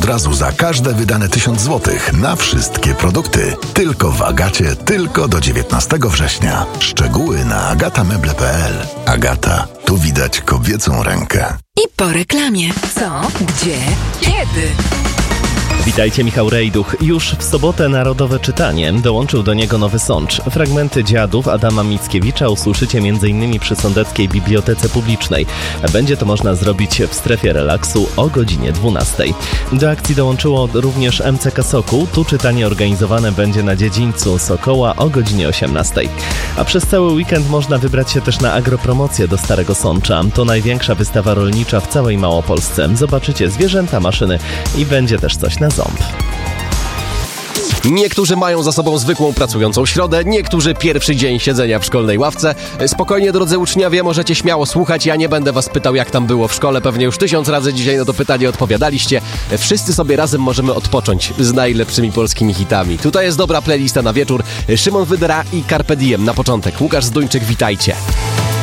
razu za każde wydane 1000 zł na wszystkie produkty. Tylko w Agacie, tylko do 19 września. Szczegóły na agatameble.pl. Agata, tu widać kobiecą rękę. I po reklamie. Co? Gdzie? Kiedy? Witajcie, Michał Rejduch. Już w sobotę Narodowe Czytanie. Dołączył do niego Nowy Sącz. Fragmenty Dziadów Adama Mickiewicza usłyszycie m.in. przy Sądeckiej Bibliotece Publicznej. Będzie to można zrobić w strefie relaksu o godzinie 12. Do akcji dołączyło również MCK Sokół. Tu czytanie organizowane będzie na dziedzińcu Sokoła o godzinie 18. A przez cały weekend można wybrać się też na agropromocję do Starego Sącza. To największa wystawa rolnicza w całej Małopolsce. Zobaczycie zwierzęta, maszyny i będzie też coś na ząb. Niektórzy mają za sobą zwykłą pracującą środę, niektórzy pierwszy dzień siedzenia w szkolnej ławce. Spokojnie, drodzy uczniowie, możecie śmiało słuchać. Ja nie będę was pytał, jak tam było w szkole. Pewnie już 1000 razy dzisiaj na to pytanie odpowiadaliście. Wszyscy sobie razem możemy odpocząć z najlepszymi polskimi hitami. Tutaj jest dobra playlista na wieczór. Szymon Wydra i Carpe Diem na początek. Łukasz Zduńczyk, witajcie.